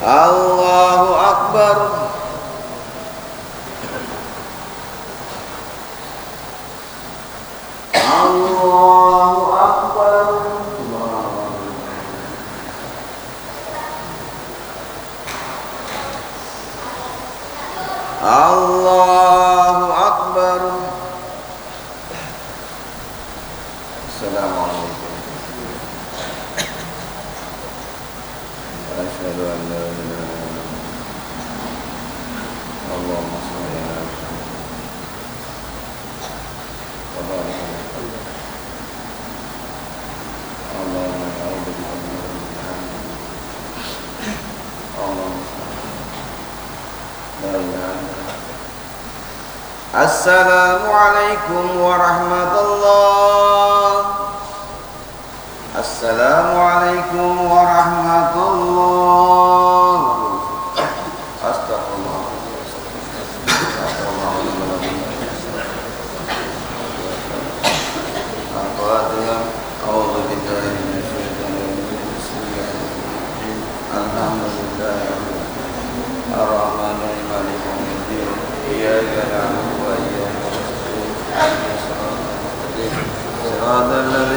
Allahu Akbar. Allahu Akbar. Allahu Akbar. Assalamualaikum. Asyhadu an la ilaha illallah. Allahumma shalli ala Muhammad. Allahumma a'udzu bika min al-jahannam. Allahumma la ilaha illallah. Assalamualaikum warahmatullah. Assalamualaikum warahmatullah. Astagfirullah. Ar-Rahmanir Rahim. Iyyaka na'budu wa iyyaka nasta'in. Shiratal ladzina